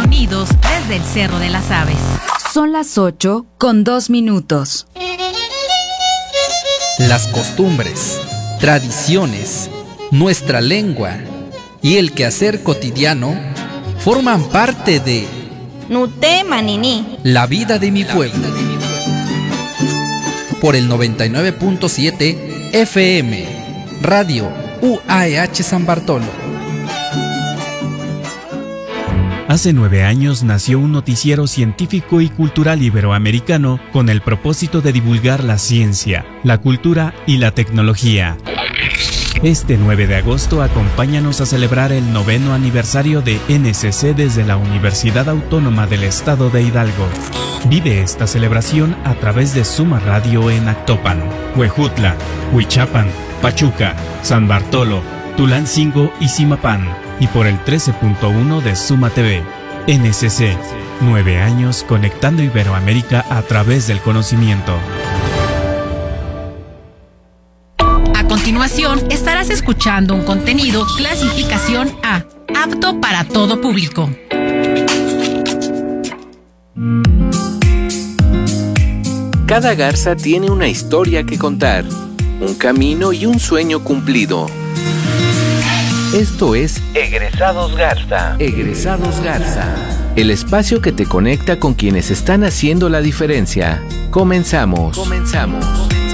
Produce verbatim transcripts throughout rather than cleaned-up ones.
sonidos desde el Cerro de las Aves. Son las ocho con dos minutos. Las costumbres, tradiciones, nuestra lengua y el quehacer cotidiano forman parte de Nutema Nini, la vida de mi pueblo. Por el noventa y nueve punto siete F M, Radio U A E H San Bartolo. Hace nueve años nació un noticiero científico y cultural iberoamericano con el propósito de divulgar la ciencia, la cultura y la tecnología. Este nueve de agosto acompáñanos a celebrar el noveno aniversario de N C C desde la Universidad Autónoma del Estado de Hidalgo. Vive esta celebración a través de Suma Radio en Actopan, Huejutla, Huichapan, Pachuca, San Bartolo, Tulancingo y Zimapán, y por el trece punto uno de Suma T V. N C C, nueve años conectando Iberoamérica a través del conocimiento. A continuación, estarás escuchando un contenido clasificación A, apto para todo público. Cada garza tiene una historia que contar, un camino y un sueño cumplido. Esto es Egresados Garza. Egresados Garza. El espacio que te conecta con quienes están haciendo la diferencia. Comenzamos. Comenzamos.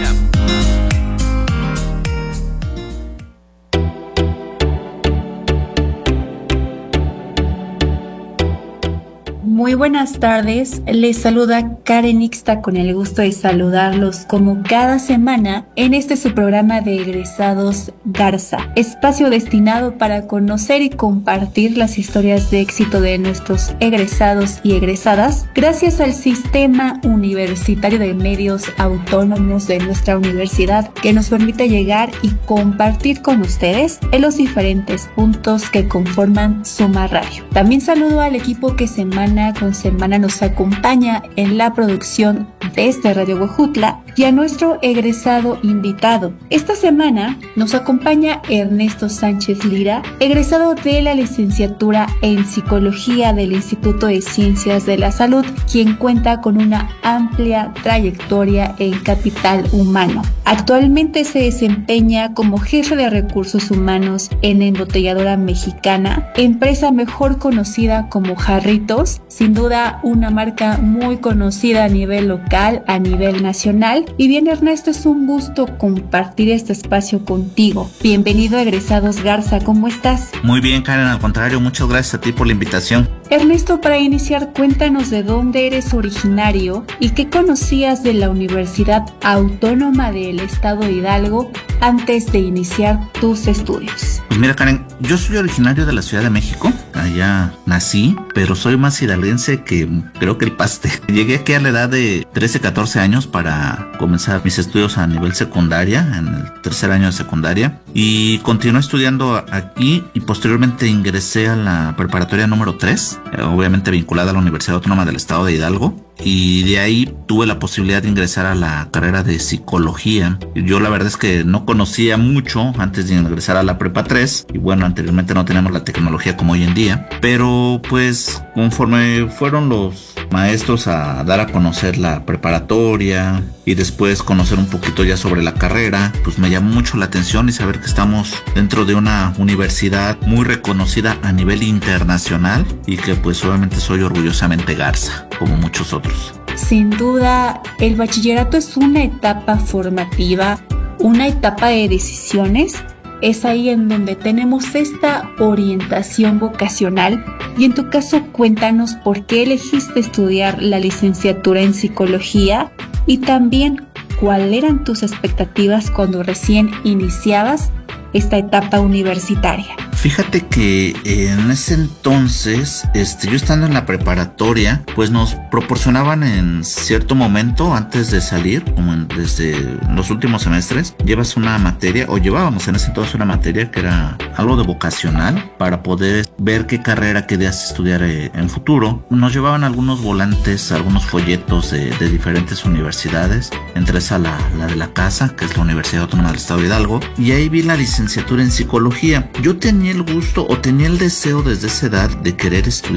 Muy buenas tardes, les saluda Karen Ixta con el gusto de saludarlos como cada semana en este su programa de Egresados Garza, espacio destinado para conocer y compartir las historias de éxito de nuestros egresados y egresadas gracias al Sistema Universitario de Medios Autónomos de nuestra universidad, que nos permite llegar y compartir con ustedes en los diferentes puntos que conforman Suma Radio. También saludo al equipo que semana con semana nos acompaña en la producción desde Radio Huejutla y a nuestro egresado invitado. Esta semana nos acompaña Ernesto Sánchez Lira, egresado de la licenciatura en Psicología del Instituto de Ciencias de la Salud, quien cuenta con una amplia trayectoria en capital humano. Actualmente se desempeña como jefe de recursos humanos en Embotelladora Mexicana, empresa mejor conocida como Jarritos, sin duda una marca muy conocida a nivel local, a nivel nacional. Y bien, Ernesto, es un gusto compartir este espacio contigo. Bienvenido a Egresados Garza, ¿cómo estás? Muy bien, Karen, al contrario, muchas gracias a ti por la invitación. Ernesto, para iniciar, cuéntanos de dónde eres originario y qué conocías de la Universidad Autónoma del Estado de Hidalgo antes de iniciar tus estudios. Pues mira, Karen, yo soy originario de la Ciudad de México, allá nací, pero soy más hidalguense que creo que el paste. Llegué aquí a la edad de trece, catorce años para comenzar mis estudios a nivel secundaria, en el tercer año de secundaria, y continué estudiando aquí y posteriormente ingresé a la preparatoria número tres, obviamente vinculada a la Universidad Autónoma del Estado de Hidalgo, y de ahí tuve la posibilidad de ingresar a la carrera de psicología. Yo la verdad es que no conocía mucho antes de ingresar a la prepa tres, y bueno, anteriormente no teníamos la tecnología como hoy en día, pero pues conforme fueron los maestros a dar a conocer la preparatoria y después conocer un poquito ya sobre la carrera, pues me llamó mucho la atención y saber que estamos dentro de una universidad muy reconocida a nivel internacional y que pues obviamente soy orgullosamente Garza, como muchos otros. Sin duda, el bachillerato es una etapa formativa, una etapa de decisiones. Es ahí en donde tenemos esta orientación vocacional. Y en tu caso, cuéntanos por qué elegiste estudiar la licenciatura en psicología y también cuáles eran tus expectativas cuando recién iniciabas esta etapa universitaria. Fíjate que en ese entonces, este, yo estando en la preparatoria, pues nos proporcionaban en cierto momento antes de salir, como en, desde los últimos semestres, llevas una materia, o llevábamos en ese entonces una materia que era algo de vocacional para poder ver qué carrera querías estudiar eh, en futuro. Nos llevaban algunos volantes, algunos folletos de, de diferentes universidades, entre esa la, la de la casa, que es la Universidad Autónoma del Estado de Hidalgo, y ahí vi la licenciatura en psicología. Yo tenía el gusto o tenía el deseo desde esa edad de querer estudiar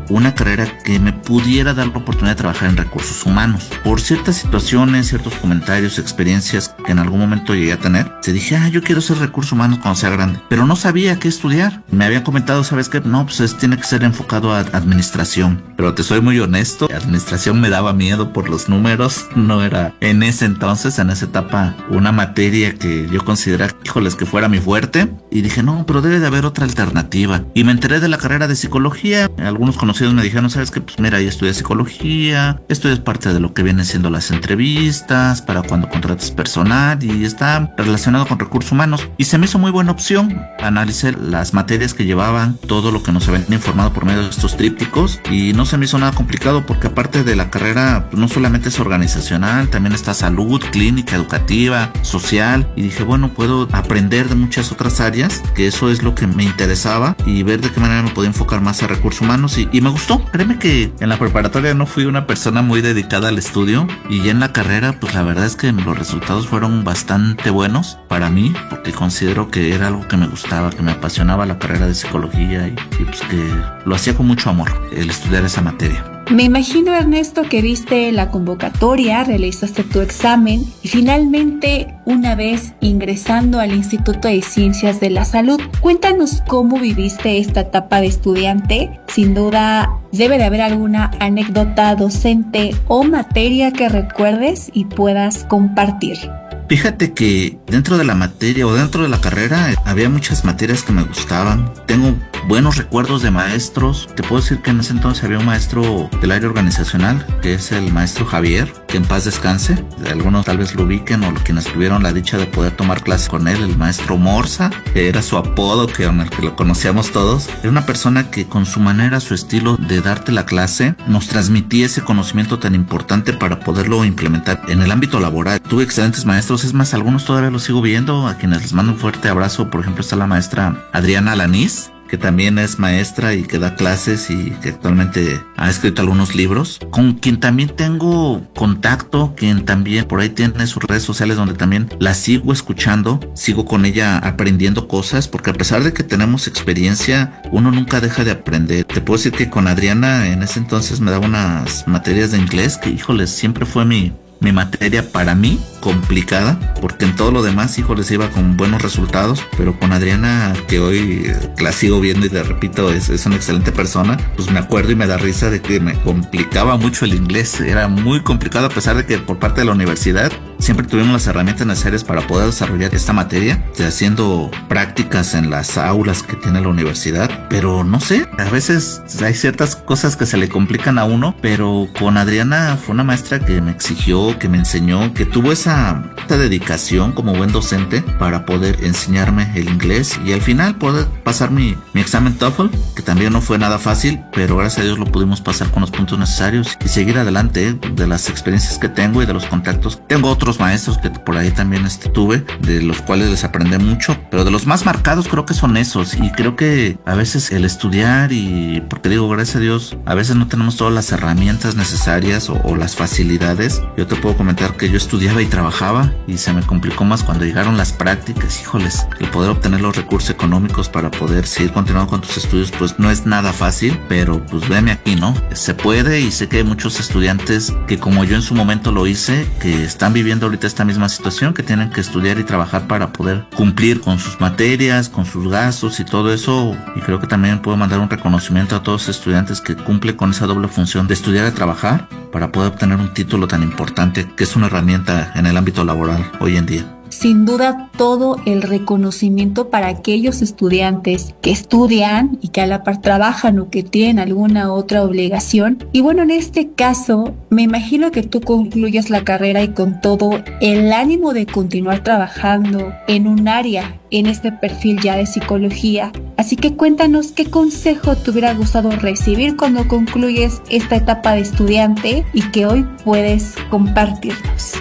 una carrera que me pudiera dar la oportunidad de trabajar en recursos humanos. Por ciertas situaciones, ciertos comentarios, experiencias que en algún momento llegué a tener, se dije, ah, yo quiero ser recursos humanos cuando sea grande, pero no sabía qué estudiar. Me habían comentado, ¿sabes qué? No, pues es, tiene que ser enfocado a administración, pero te soy muy honesto, administración me daba miedo por los números, no era en ese entonces, en esa etapa, una materia que yo consideraba, híjoles, que fuera mi fuerte, y dije, no, pero debe de haber otra alternativa, y me enteré de la carrera de psicología. Algunos conocidos me dijeron, ¿sabes qué? Pues mira, ahí estudias psicología, esto es parte de lo que vienen siendo las entrevistas, para cuando contratas personal, y está relacionado con recursos humanos, y se me hizo muy buena opción. Analicé las materias que llevaban, todo lo que nos habían informado por medio de estos trípticos, y no se me hizo nada complicado, porque aparte de la carrera, pues no solamente es organizacional, también está salud, clínica, educativa, social, y dije, bueno, puedo aprender de muchas otras áreas, que eso es lo que me interesaba, y ver de qué manera me podía enfocar más a recursos humanos, y, y me gustó. Créeme que en la preparatoria no fui una persona muy dedicada al estudio, y ya en la carrera, pues la verdad es que los resultados fueron bastante buenos para mí, porque considero que era algo que me gustaba, que me apasionaba la carrera de psicología, y, y pues que lo hacía con mucho amor, el estudiar esa materia. Me imagino, Ernesto, que viste la convocatoria, realizaste tu examen y finalmente, una vez ingresando al Instituto de Ciencias de la Salud, cuéntanos cómo viviste esta etapa de estudiante. Sin duda, debe de haber alguna anécdota docente o materia que recuerdes y puedas compartir. Fíjate que dentro de la materia o dentro de la carrera había muchas materias que me gustaban. Tengo buenos recuerdos de maestros. Te puedo decir que en ese entonces había un maestro del área organizacional, que es el maestro Javier, que en paz descanse. Algunos tal vez lo ubiquen, o quienes tuvieron la dicha de poder tomar clases con él, el maestro Morsa, que era su apodo, que con el que lo conocíamos todos. Era una persona que con su manera, su estilo de darte la clase, nos transmitía ese conocimiento tan importante para poderlo implementar en el ámbito laboral. Tuve excelentes maestros. Es más, algunos todavía los sigo viendo, a quienes les mando un fuerte abrazo. Por ejemplo, está la maestra Adriana Alanís, que también es maestra y que da clases y que actualmente ha escrito algunos libros, con quien también tengo contacto, quien también por ahí tiene sus redes sociales donde también la sigo escuchando, sigo con ella aprendiendo cosas, porque a pesar de que tenemos experiencia, uno nunca deja de aprender. Te puedo decir que con Adriana en ese entonces me daba unas materias de inglés que, híjoles, siempre fue mi... mi materia para mí complicada, porque en todo lo demás, híjoles, iba con buenos resultados, pero con Adriana, que hoy la sigo viendo y te repito, es, es una excelente persona, pues me acuerdo y me da risa de que me complicaba mucho el inglés. Era muy complicado, a pesar de que por parte de la universidad siempre tuvimos las herramientas necesarias para poder desarrollar esta materia, haciendo prácticas en las aulas que tiene la universidad, pero no sé, a veces hay ciertas cosas que se le complican a uno, pero con Adriana fue una maestra que me exigió, que me enseñó, que tuvo esa, esa dedicación como buen docente para poder enseñarme el inglés y al final poder pasar mi, mi examen TOEFL, que también no fue nada fácil, pero gracias a Dios lo pudimos pasar con los puntos necesarios y seguir adelante, ¿eh? De las experiencias que tengo y de los contactos. Tengo otros maestros que por ahí también este, tuve, de los cuales les aprendí mucho, pero de los más marcados creo que son esos, y creo que a veces el estudiar, y porque digo, gracias a Dios, a veces no tenemos todas las herramientas necesarias o, o las facilidades. Yo te puedo comentar que yo estudiaba y trabajaba y se me complicó más cuando llegaron las prácticas. Híjoles, el poder obtener los recursos económicos para poder seguir continuando con tus estudios pues no es nada fácil, pero pues veme aquí, ¿no? Se puede, y sé que hay muchos estudiantes que como yo en su momento lo hice, que están viviendo ahorita esta misma situación, que tienen que estudiar y trabajar para poder cumplir con sus materias, con sus gastos y todo eso. Y creo que también puedo mandar un reconocimiento a todos los estudiantes que cumplen con esa doble función de estudiar y trabajar para poder obtener un título tan importante, que es una herramienta en el ámbito laboral hoy en día. Sin duda, todo el reconocimiento para aquellos estudiantes que estudian y que a la par trabajan o que tienen alguna otra obligación. Y bueno, en este caso, me imagino que tú concluyes la carrera y con todo el ánimo de continuar trabajando en un área, en este perfil ya de psicología. Así que cuéntanos qué consejo te hubiera gustado recibir cuando concluyes esta etapa de estudiante y que hoy puedes compartirnos.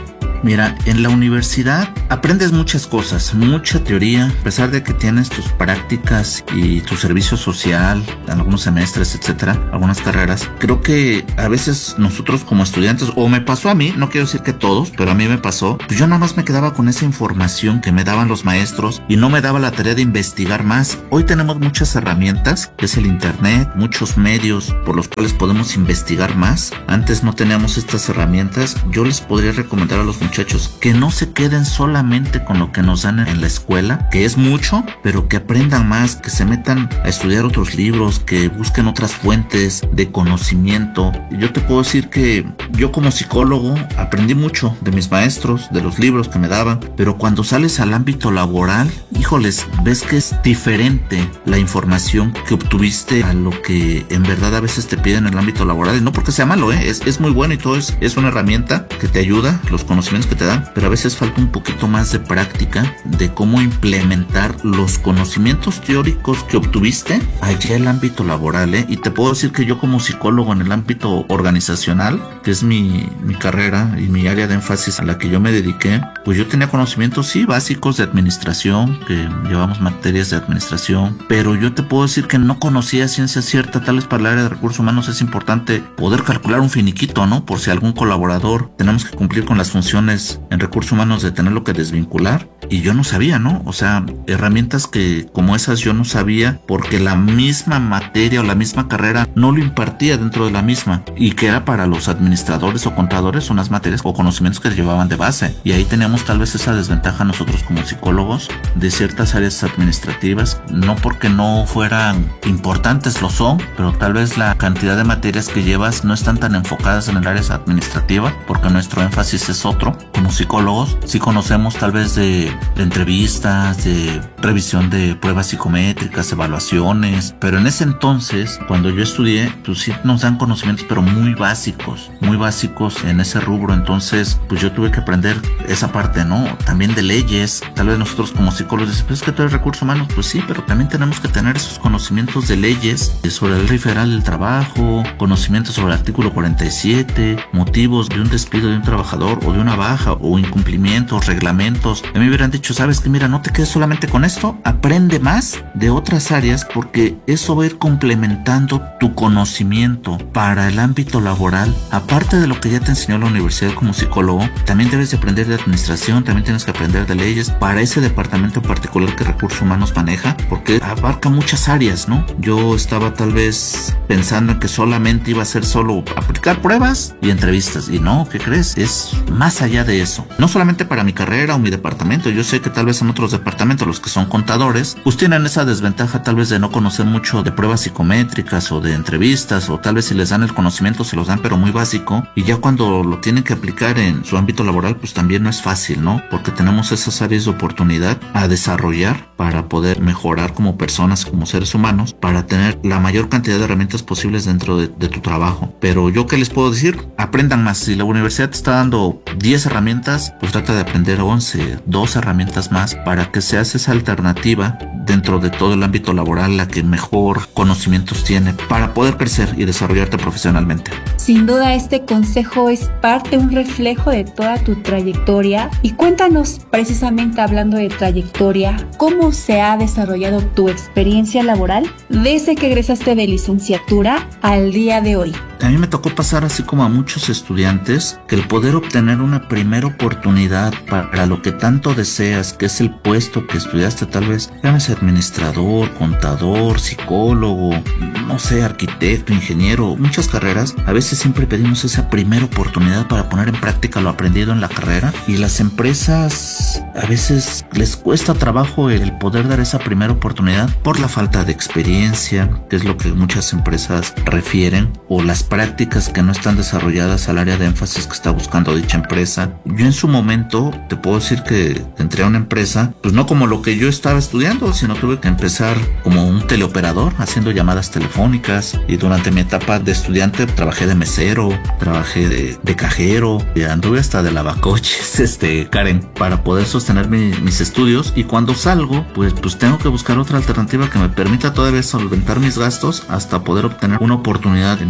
Mira, en la universidad aprendes muchas cosas, mucha teoría, a pesar de que tienes tus prácticas y tu servicio social, algunos semestres, etcétera, algunas carreras. Creo que a veces nosotros como estudiantes, o me pasó a mí, no quiero decir que todos, pero a mí me pasó, pues yo nada más me quedaba con esa información que me daban los maestros y no me daba la tarea de investigar más. Hoy tenemos muchas herramientas, que es el internet, muchos medios por los cuales podemos investigar más. Antes no teníamos estas herramientas. Yo les podría recomendar a los muchachos que no se queden solamente con lo que nos dan en la escuela, que es mucho, pero que aprendan más, que se metan a estudiar otros libros, que busquen otras fuentes de conocimiento. Yo te puedo decir que yo como psicólogo aprendí mucho de mis maestros, de los libros que me daban, pero cuando sales al ámbito laboral, híjoles, ves que es diferente la información que obtuviste a lo que en verdad a veces te piden en el ámbito laboral. Y no porque sea malo, ¿eh? es, es muy bueno y todo, es, es una herramienta que te ayuda, los conocimientos que te dan, pero a veces falta un poquito más de práctica de cómo implementar los conocimientos teóricos que obtuviste allá en el ámbito laboral, ¿eh? Y te puedo decir que yo como psicólogo en el ámbito organizacional, que es mi, mi carrera y mi área de énfasis a la que yo me dediqué, pues yo tenía conocimientos, sí, básicos de administración, que llevamos materias de administración, pero yo te puedo decir que no conocía ciencia cierta, tal vez para el área de recursos humanos es importante poder calcular un finiquito, ¿no? Por si algún colaborador tenemos que cumplir con las funciones en recursos humanos de tenerlo que desvincular, y yo no sabía, ¿no? O sea, herramientas que como esas yo no sabía porque la misma materia o la misma carrera no lo impartía dentro de la misma, y que era para los administradores o contadores unas materias o conocimientos que llevaban de base, y ahí teníamos tal vez esa desventaja nosotros como psicólogos de ciertas áreas administrativas, no porque no fueran importantes, lo son, pero tal vez la cantidad de materias que llevas no están tan enfocadas en el área administrativa porque nuestro énfasis es otro. Como psicólogos sí conocemos tal vez de, de entrevistas, de revisión de pruebas psicométricas, evaluaciones, pero en ese entonces cuando yo estudié pues sí nos dan conocimientos pero muy básicos, muy básicos en ese rubro. Entonces pues yo tuve que aprender esa parte, ¿no? También de leyes. Tal vez nosotros como psicólogos decimos, pues es que tú eres recursos humanos, pues sí, pero también tenemos que tener esos conocimientos de leyes, sobre el Ley Federal del Trabajo, conocimientos sobre el artículo cuarenta y siete, motivos de un despido de un trabajador o de una baja o incumplimientos, reglamentos. A mí me hubieran dicho, sabes que mira, no te quedes solamente con esto, aprende más de otras áreas porque eso va a ir complementando tu conocimiento para el ámbito laboral. Aparte de lo que ya te enseñó la universidad como psicólogo, también debes de aprender de administración, también tienes que aprender de leyes para ese departamento en particular que Recursos Humanos maneja, porque abarca muchas áreas, ¿no? Yo estaba tal vez pensando en que solamente iba a ser solo aplicar pruebas y entrevistas, y no, ¿qué crees? Es más allá de eso. No solamente para mi carrera o mi departamento, yo sé que tal vez en otros departamentos, los que son contadores, pues tienen esa desventaja tal vez de no conocer mucho de pruebas psicométricas o de entrevistas, o tal vez si les dan el conocimiento se los dan pero muy básico, y ya cuando lo tienen que aplicar en su ámbito laboral pues también no es fácil, ¿no? Porque tenemos esas áreas de oportunidad a desarrollar para poder mejorar como personas, como seres humanos, para tener la mayor cantidad de herramientas posibles dentro de, de tu trabajo. Pero yo qué les puedo decir, aprendan más. Si la universidad te está dando diez herramientas, pues trata de aprender once, dos herramientas más para que seas esa alternativa dentro de todo el ámbito laboral, la que mejor conocimientos tiene para poder crecer y desarrollarte profesionalmente. Sin duda este consejo es parte, un reflejo de toda tu trayectoria, y cuéntanos precisamente hablando de trayectoria, ¿cómo se ha desarrollado tu experiencia laboral desde que egresaste de licenciatura al día de hoy? A mí me tocó pasar así como a muchos estudiantes que el poder obtener una primera oportunidad para lo que tanto deseas, que es el puesto que estudiaste, tal vez llámese administrador, contador, psicólogo, no sé, arquitecto, ingeniero, muchas carreras. A veces siempre pedimos esa primera oportunidad para poner en práctica lo aprendido en la carrera, y las empresas a veces les cuesta trabajo el poder dar esa primera oportunidad por la falta de experiencia, que es lo que muchas empresas refieren, o las prácticas que no están desarrolladas al área de énfasis que está buscando dicha empresa. Yo en su momento te puedo decir que entré a una empresa, pues no como lo que yo estaba estudiando, sino tuve que empezar como un teleoperador haciendo llamadas telefónicas, y durante mi etapa de estudiante trabajé de mesero, trabajé de, de cajero, y anduve hasta de lavacoches, este, Karen, para poder sostener mi, mis estudios. Y cuando salgo, pues, pues tengo que buscar otra alternativa que me permita todavía solventar mis gastos hasta poder obtener una oportunidad en el área que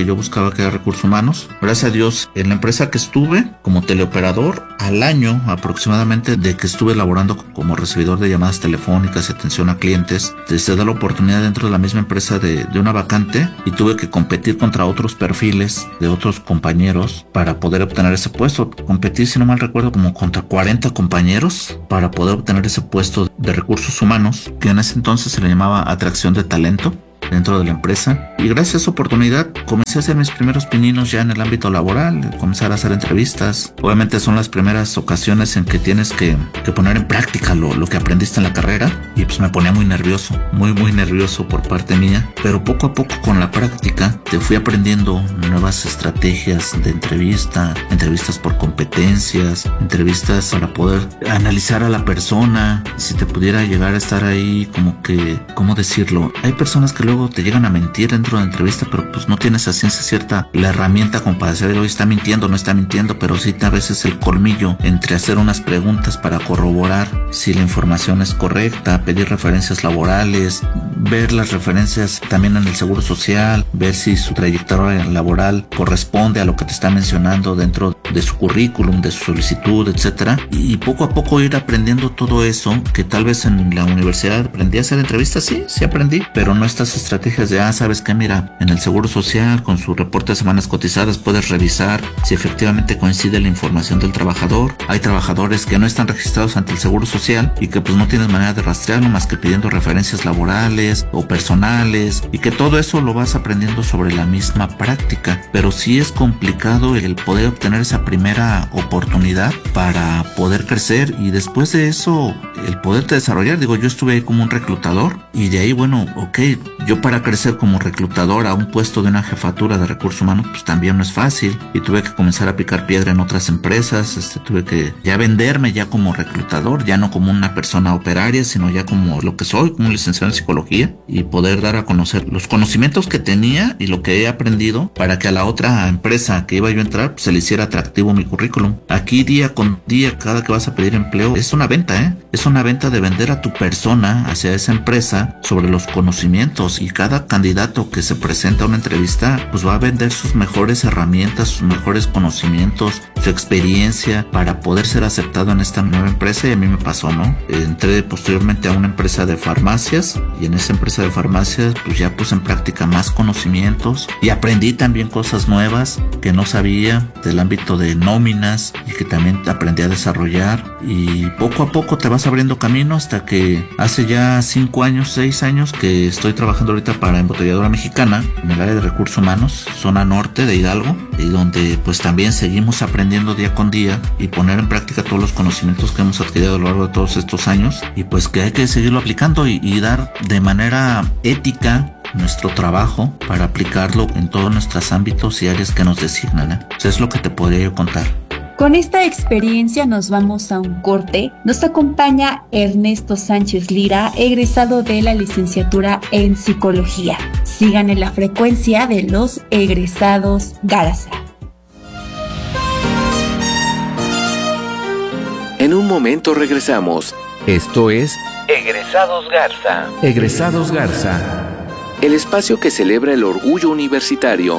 que yo buscaba, que era recursos humanos. Gracias a Dios, en la empresa que estuve como teleoperador, al año aproximadamente de que estuve laborando como recibidor de llamadas telefónicas y atención a clientes, se da la oportunidad dentro de la misma empresa de, de una vacante, y tuve que competir contra otros perfiles de otros compañeros para poder obtener ese puesto. Competí, si no mal recuerdo, como contra cuarenta compañeros para poder obtener ese puesto de recursos humanos, que en ese entonces se le llamaba atracción de talento dentro de la empresa. Y gracias a esa oportunidad comencé a hacer mis primeros pininos ya en el ámbito laboral, comenzar a hacer entrevistas. Obviamente son las primeras ocasiones en que tienes que, que poner en práctica lo, lo que aprendiste en la carrera, y pues me ponía muy nervioso, muy muy nervioso por parte mía, pero poco a poco con la práctica te fui aprendiendo nuevas estrategias de entrevista, entrevistas por competencias, entrevistas para poder analizar a la persona, si te pudiera llegar a estar ahí como que, ¿cómo decirlo? Hay personas que luego te llegan a mentir dentro de la entrevista, pero pues no tienes a ciencia cierta la herramienta como para saber hoy está mintiendo o no está mintiendo, pero sí a veces el colmillo entre hacer unas preguntas para corroborar si la información es correcta, pedir referencias laborales, ver las referencias también en el seguro social, ver si su trayectoria laboral corresponde a lo que te está mencionando dentro de su currículum, de su solicitud, etcétera, y poco a poco ir aprendiendo todo eso que tal vez en la universidad aprendí a hacer entrevistas, sí, sí aprendí, pero no estas estrategias de, ah, sabes que mira, en el seguro social con su reporte de semanas cotizadas puedes revisar si efectivamente coincide la información del trabajador. Hay trabajadores que no están registrados ante el seguro social y que pues no tienes manera de rastrearlo más que pidiendo referencias laborales o personales, y que todo eso lo vas aprendiendo sobre la misma práctica, pero sí es complicado el poder obtener esa primera oportunidad para poder crecer, y después de eso el poderte desarrollar. Digo, yo estuve ahí como un reclutador, y de ahí, bueno, ok, yo para crecer como reclutador a un puesto de una jefatura de recursos humanos pues también no es fácil, y tuve que comenzar a picar piedra en otras empresas. Este, tuve que ya venderme ya como reclutador, ya no como una persona operaria, sino ya como lo que soy, como un licenciado en psicología, y poder dar a conocer los conocimientos que tenía y lo que he aprendido para que a la otra empresa que iba yo a entrar pues, se le hiciera atractivo mi currículum. Aquí día con día, cada que vas a pedir empleo, es una venta, ¿eh? Es una venta de vender a tu persona hacia esa empresa sobre los conocimientos, y cada candidato que se presenta a una entrevista pues va a vender sus mejores herramientas, sus mejores conocimientos, su experiencia para poder ser aceptado en esta nueva empresa. Y a mí me pasó, ¿no? Entré posteriormente a una empresa de farmacias, y en esa empresa de farmacias pues ya puse en práctica más conocimientos y aprendí también cosas nuevas que no sabía del ámbito de nóminas y que también aprendí a desarrollar, y poco a poco te vas abriendo camino hasta que hace ya cinco años, seis años que estoy trabajando ahorita para Embotelladora Mexicana en el área de recursos humanos, zona norte de Hidalgo, y donde pues también seguimos aprendiendo día con día y poner en práctica todos los conocimientos que hemos adquirido a lo largo de todos estos años, y pues que hay que seguirlo aplicando y, y dar de manera ética nuestro trabajo para aplicarlo en todos nuestros ámbitos y áreas que nos designan, ¿eh? Eso es lo que te podría yo contar. Con esta experiencia nos vamos a un corte. Nos acompaña Ernesto Sánchez Lira, egresado de la licenciatura en Psicología. Sigan en la frecuencia de los egresados Garza. En un momento regresamos. Esto es Egresados Garza. Egresados Garza, el espacio que celebra el orgullo universitario.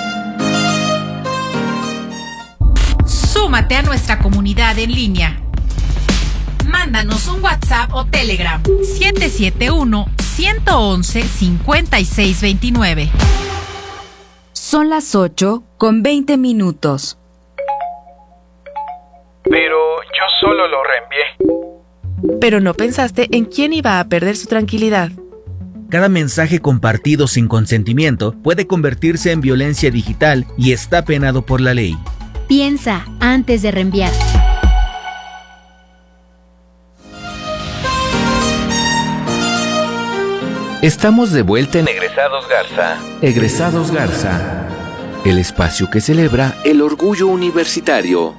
Súmate a nuestra comunidad en línea. Mándanos un WhatsApp o Telegram siete siete uno, uno uno uno, cinco seis dos nueve. Son las ocho con veinte minutos. Pero yo solo lo reenvié. Pero no pensaste en quién iba a perder su tranquilidad. Cada mensaje compartido sin consentimiento puede convertirse en violencia digital y está penado por la ley. Piensa antes de reenviar. Estamos de vuelta en Egresados Garza. Egresados Garza, el espacio que celebra el orgullo universitario.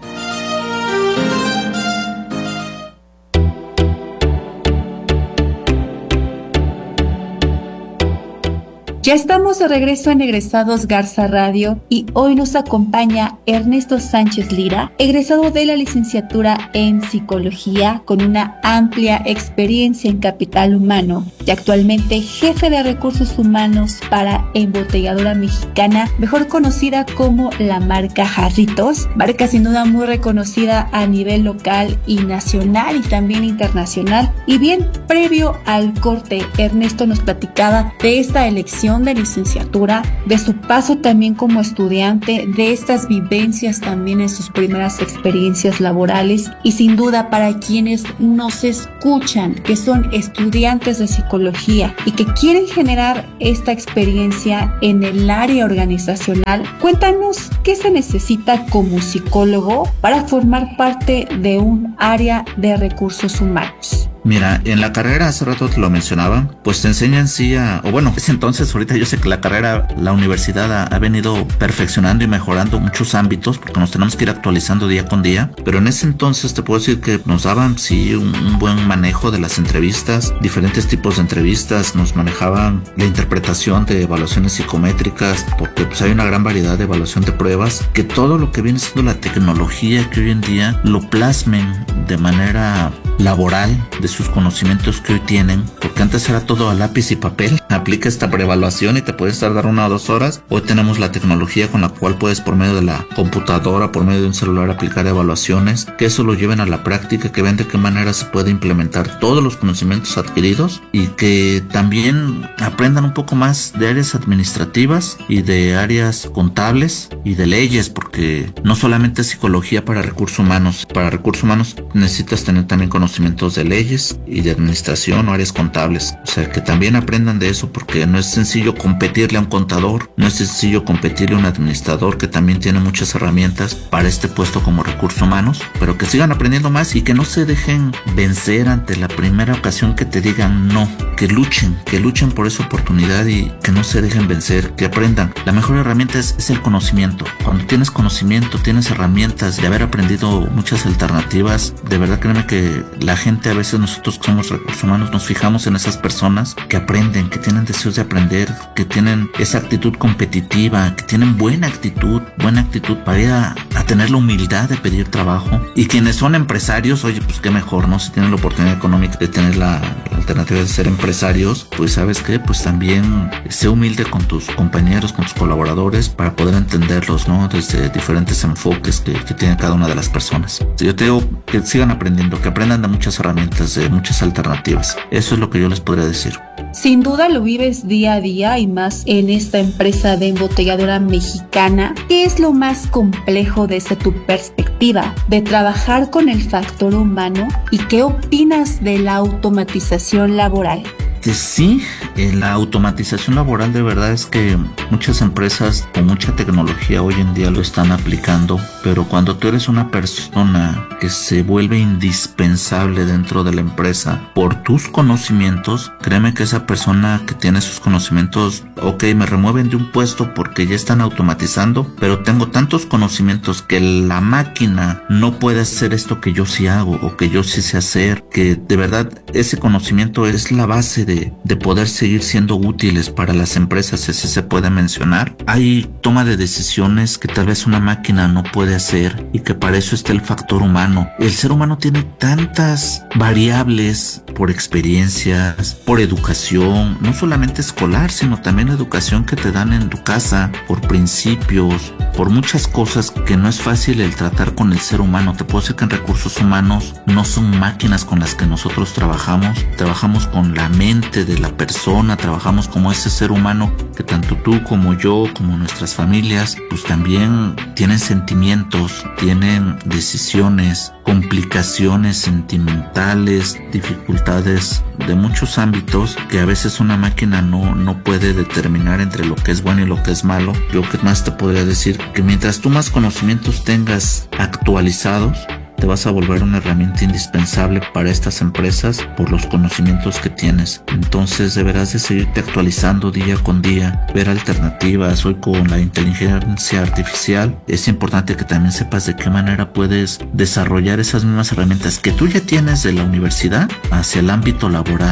Ya estamos de regreso en Egresados Garza Radio y hoy nos acompaña Ernesto Sánchez Lira, egresado de la licenciatura en Psicología con una amplia experiencia en capital humano y actualmente jefe de recursos humanos para Embotelladora Mexicana, mejor conocida como la marca Jarritos, marca sin duda muy reconocida a nivel local y nacional y también internacional. Y bien, previo al corte, Ernesto nos platicaba de esta elección de licenciatura, de su paso también como estudiante, de estas vivencias también en sus primeras experiencias laborales y sin duda para quienes nos escuchan, que son estudiantes de psicología y que quieren generar esta experiencia en el área organizacional, cuéntanos qué se necesita como psicólogo para formar parte de un área de recursos humanos. Mira, en la carrera, hace rato te lo mencionaba, pues te enseñan sí a, o bueno, es entonces ahorita yo sé que la carrera, la universidad ha, ha venido perfeccionando y mejorando muchos ámbitos porque nos tenemos que ir actualizando día con día, pero en ese entonces te puedo decir que nos daban sí un, un buen manejo de las entrevistas, diferentes tipos de entrevistas, nos manejaban la interpretación de evaluaciones psicométricas, porque pues hay una gran variedad de evaluación de pruebas, que todo lo que viene siendo la tecnología que hoy en día lo plasmen de manera laboral de sus conocimientos que hoy tienen, porque antes era todo a lápiz y papel. Aplica esta preevaluación y te puedes tardar una o dos horas. Hoy tenemos la tecnología con la cual puedes por medio de la computadora, por medio de un celular aplicar evaluaciones, que eso lo lleven a la práctica, que vean de qué manera se puede implementar todos los conocimientos adquiridos y que también aprendan un poco más de áreas administrativas y de áreas contables y de leyes, porque no solamente es psicología para recursos humanos. Para recursos humanos necesitas tener también conocimientos de leyes y de administración o áreas contables. O sea, que también aprendan de eso, porque no es sencillo competirle a un contador, no es sencillo competirle a un administrador que también tiene muchas herramientas para este puesto como recursos humanos, pero que sigan aprendiendo más y que no se dejen vencer ante la primera ocasión que te digan no, que luchen, que luchen por esa oportunidad y que no se dejen vencer, que aprendan. La mejor herramienta es, es el conocimiento. Cuando tienes conocimiento, tienes herramientas de haber aprendido muchas alternativas, de verdad créeme que la gente, a veces nosotros que somos recursos humanos, nos fijamos en esas personas que aprenden, que tienen deseos de aprender, que tienen esa actitud competitiva, que tienen buena actitud, buena actitud para ir a, a tener la humildad de pedir trabajo. Y quienes son empresarios, oye, pues qué mejor, ¿no? Si tienen la oportunidad económica de tener la, la alternativa de ser empresarios, pues ¿sabes qué? Pues también sé humilde con tus compañeros, con tus colaboradores para poder entenderlos, ¿no? Desde diferentes enfoques que, que tiene cada una de las personas. Yo te digo que sigan aprendiendo, que aprendan de muchas herramientas, de muchas alternativas. Eso es lo que yo les podría decir. Sin duda lo vives día a día y más en esta empresa de embotelladora mexicana. ¿Qué es lo más complejo desde tu perspectiva de trabajar con el factor humano y qué opinas de la automatización laboral? Sí, la automatización laboral de verdad es que muchas empresas con mucha tecnología hoy en día lo están aplicando, pero cuando tú eres una persona que se vuelve indispensable dentro de la empresa por tus conocimientos, créeme que esa persona que tiene sus conocimientos, ok, me remueven de un puesto porque ya están automatizando, pero tengo tantos conocimientos que la máquina no puede hacer esto que yo sí hago o que yo sí sé hacer, que de verdad ese conocimiento es la base de De, de poder seguir siendo útiles para las empresas, ese se puede mencionar. Hay toma de decisiones que tal vez una máquina no puede hacer y que para eso está el factor humano. El ser humano tiene tantas variables por experiencias, por educación, no solamente escolar, sino también educación que te dan en tu casa, por principios, por muchas cosas que no es fácil el tratar con el ser humano. Te puedo decir que en recursos humanos no son máquinas con las que nosotros trabajamos, trabajamos con la mente de la persona, trabajamos como ese ser humano que tanto tú como yo, como nuestras familias, pues también tienen sentimientos, tienen decisiones, complicaciones sentimentales, dificultades de muchos ámbitos que a veces una máquina no, no puede determinar entre lo que es bueno y lo que es malo. Yo que más te podría decir que mientras tú más conocimientos tengas actualizados, te vas a volver una herramienta indispensable para estas empresas por los conocimientos que tienes. Entonces deberás de seguirte actualizando día con día, ver alternativas. Hoy con la inteligencia artificial es importante que también sepas de qué manera puedes desarrollar esas mismas herramientas que tú ya tienes de la universidad hacia el ámbito laboral.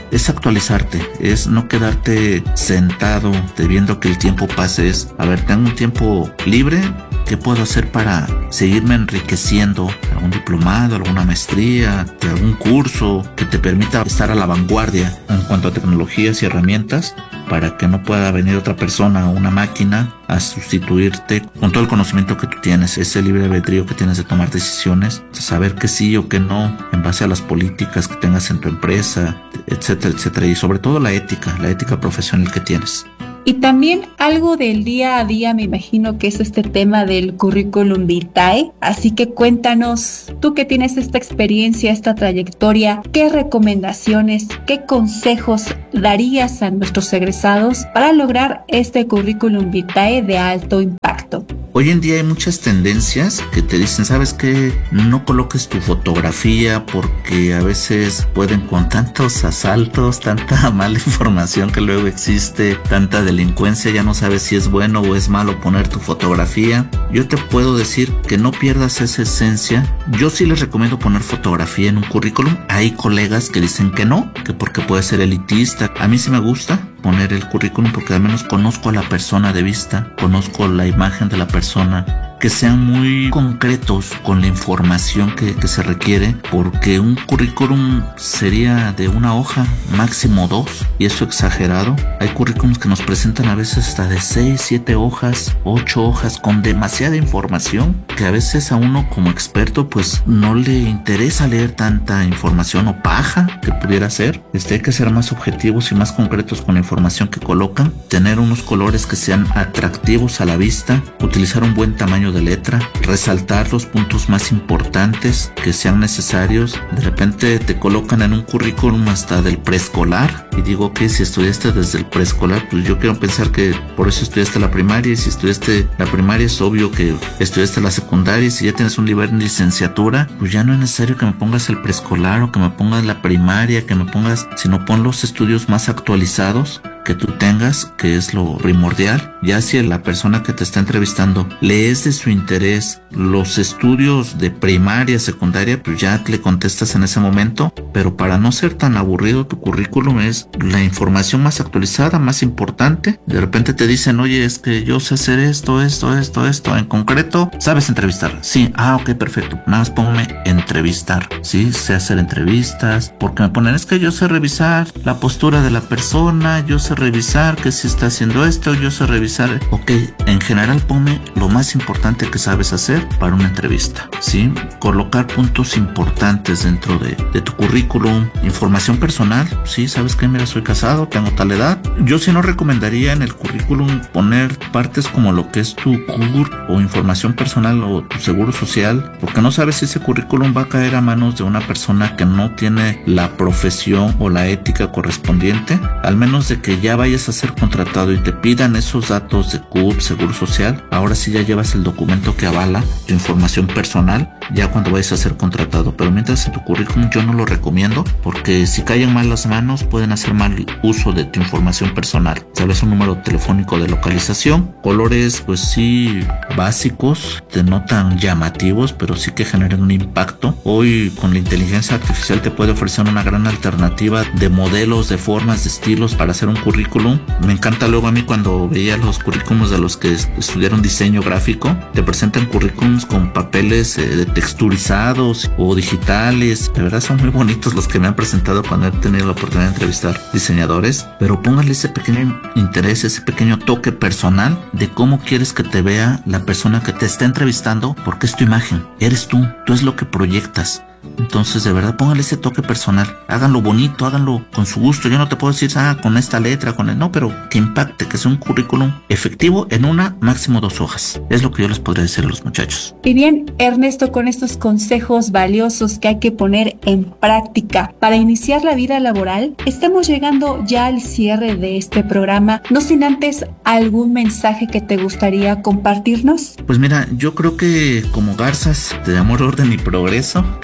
es actualizarte, es no quedarte sentado de viendo que el tiempo pase, es, a ver, tengo un tiempo libre, ¿qué puedo hacer para seguirme enriqueciendo? ¿Algún diplomado, alguna maestría, algún curso que te permita estar a la vanguardia en cuanto a tecnologías y herramientas para que no pueda venir otra persona o una máquina a sustituirte con todo el conocimiento que tú tienes, ese libre albedrío que tienes de tomar decisiones, de saber que sí o que no en base a las políticas que tengas en tu empresa, etcétera, etcétera, y sobre todo la ética, la ética profesional que tienes. Y también algo del día a día, me imagino que es este tema del currículum vitae. Así que cuéntanos, tú que tienes esta experiencia, esta trayectoria, ¿qué recomendaciones, qué consejos darías a nuestros egresados para lograr este currículum vitae de alto impacto? Hoy en día hay muchas tendencias que te dicen, ¿sabes qué? No coloques tu fotografía porque a veces pueden, con tantos asaltos, tanta mala información que luego existe, tanta delincuencia, ya no sabes si es bueno o es malo poner tu fotografía. Yo te puedo decir que no pierdas esa esencia. Yo sí les recomiendo poner fotografía en un currículum. Hay colegas que dicen que no, que porque puede ser elitista. A mí sí me gusta poner el currículum porque al menos conozco a la persona de vista, conozco la imagen de la persona, que sean muy concretos con la información que, que se requiere, porque un currículum sería de una hoja, máximo dos, y eso exagerado. Hay currículums que nos presentan a veces hasta de seis, siete hojas, ocho hojas, con demasiada información, que a veces a uno como experto pues no le interesa leer tanta información o paja que pudiera ser. Este, hay que ser más objetivos y más concretos con la información que colocan, tener unos colores que sean atractivos a la vista, utilizar un buen tamaño de letra, resaltar los puntos más importantes que sean necesarios. De repente te colocan en un currículum hasta del preescolar y digo que si estudiaste desde el preescolar, pues yo quiero pensar que por eso estudiaste la primaria, y si estudiaste la primaria es obvio que estudiaste la secundaria, y si ya tienes un nivel de licenciatura, pues ya no es necesario que me pongas el preescolar o que me pongas la primaria, que me pongas, sino pon los estudios más actualizados que tú tengas, que es lo primordial. Ya si la persona que te está entrevistando le es de su interés los estudios de primaria, secundaria, pues ya le contestas en ese momento, pero para no ser tan aburrido tu currículum es la información más actualizada, más importante. De repente te dicen, oye, es que yo sé hacer esto, esto, esto, esto, en concreto, ¿sabes entrevistar? Sí, ah, ok, perfecto, nada más póngame entrevistar, sí, sé hacer entrevistas, porque me ponen, es que yo sé revisar la postura de la persona, yo sé revisar que si está haciendo esto, yo sé revisar. Ok, en general ponme lo más importante que sabes hacer para una entrevista, ¿sí? Colocar puntos importantes dentro de, de tu currículum, información personal, ¿sí? ¿Sabes qué? Mira, soy casado, tengo tal edad. Yo sí no recomendaría en el currículum poner partes como lo que es tu C U R o información personal o tu seguro social, porque no sabes si ese currículum va a caer a manos de una persona que no tiene la profesión o la ética correspondiente, al menos de que ya vayas a ser contratado y te pidan esos datos de C U R, seguro social. Ahora sí ya llevas el documento que avala tu información personal ya cuando vayas a ser contratado, pero mientras en tu currículum yo no lo recomiendo, porque si caen mal las manos pueden hacer mal uso de tu información personal. Sabes, un número telefónico de localización, colores pues sí básicos, de no tan llamativos, pero sí que generen un impacto. Hoy con la inteligencia artificial te puede ofrecer una gran alternativa de modelos, de formas, de estilos para hacer un currículum. Me encanta luego a mí cuando veía los currículums de los que estudiaron diseño gráfico, te presentan currículums con papeles eh, texturizados o digitales. De verdad son muy bonitos los que me han presentado cuando he tenido la oportunidad de entrevistar diseñadores, pero póngale ese pequeño interés, ese pequeño toque personal de cómo quieres que te vea la persona que te está entrevistando, porque es tu imagen, eres tú, tú es lo que proyectas. Entonces, de verdad, póngale ese toque personal. Háganlo bonito, háganlo con su gusto. Yo no te puedo decir, ah, con esta letra, con el... No, pero que impacte, que sea un currículum efectivo en una, máximo dos hojas. Es lo que yo les podría decir a los muchachos. Y bien, Ernesto, con estos consejos valiosos que hay que poner en práctica para iniciar la vida laboral, estamos llegando ya al cierre de este programa. No sin antes, ¿algún mensaje que te gustaría compartirnos? Pues mira, yo creo que como garzas de amor, orden y progreso, creo que el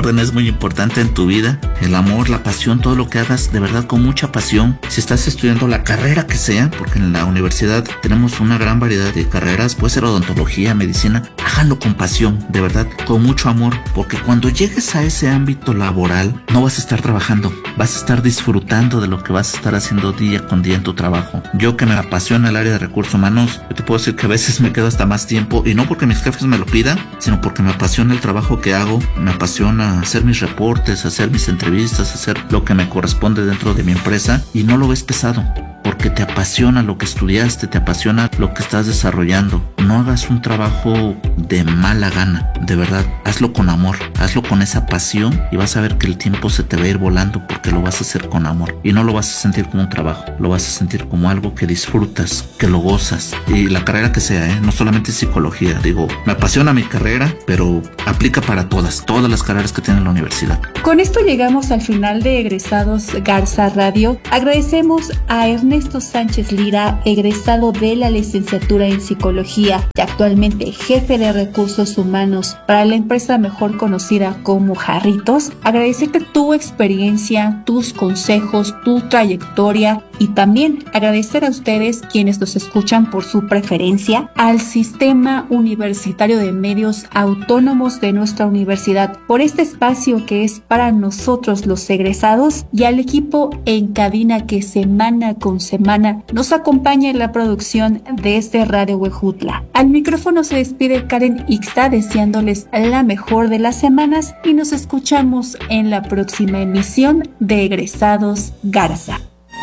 orden es muy importante en tu vida. El amor, la pasión, todo lo que hagas de verdad con mucha pasión. Si estás estudiando la carrera que sea, porque en la universidad tenemos una gran variedad de carreras, puede ser odontología, medicina, háganlo con pasión, de verdad, con mucho amor, porque cuando llegues a ese ámbito laboral, no vas a estar trabajando, vas a estar disfrutando de lo que vas a estar haciendo día con día en tu trabajo. Yo que me apasiona el área de recursos humanos, yo te puedo decir que a veces me quedo hasta más tiempo, y no porque mis jefes me lo pidan, sino porque me apasiona el trabajo que hago, me apasiona hacer mis reportes, hacer mis entrevistas, hacer lo que me corresponde dentro de mi empresa, y no lo ves pesado, porque te apasiona lo que estudiaste, te apasiona lo que estás desarrollando. No hagas un trabajo de mala gana, de verdad, hazlo con amor, hazlo con esa pasión y vas a ver que el tiempo se te va a ir volando porque lo vas a hacer con amor y no lo vas a sentir como un trabajo, lo vas a sentir como algo que disfrutas, que lo gozas, y la carrera que sea, ¿eh? No solamente psicología, digo, me apasiona mi carrera, pero aplica para todas, todas las carreras que tiene la universidad. Con esto llegamos al final de Egresados Garza Radio. Agradecemos a Ernesto Sánchez Lira, egresado de la licenciatura en psicología y actualmente jefe de recursos humanos para la empresa mejor conocida como Jarritos. Agradecerte tu experiencia, tus consejos, tu trayectoria y también agradecer a ustedes quienes nos escuchan por su preferencia, al Sistema Universitario de Medios Autónomos de nuestra universidad por este espacio que es para nosotros los egresados, y al equipo en cabina que semana con semana nos acompaña en la producción desde Radio Huejutla. Al micrófono se despide Karen Ixta deseándoles la mejor de las semanas y nos escuchamos en la próxima emisión de Egresados Garza.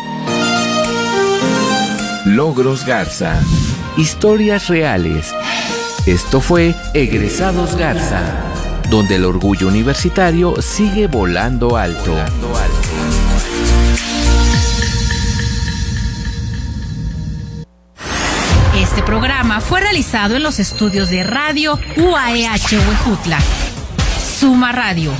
Logros Garza. Historias reales. Esto fue Egresados Garza, donde el orgullo universitario sigue volando alto. Volando alto. Este programa fue realizado en los estudios de Radio U A E H Huejutla. Suma Radio.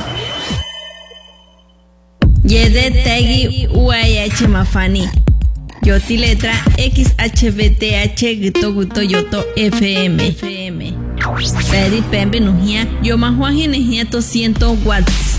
Yede Tegi U A E H Mafani. Yoti letra X H B T H Gito Guto Yoto F M. Peri Pembe Nujia. Yo Mahuaji Nejia to ciento watts.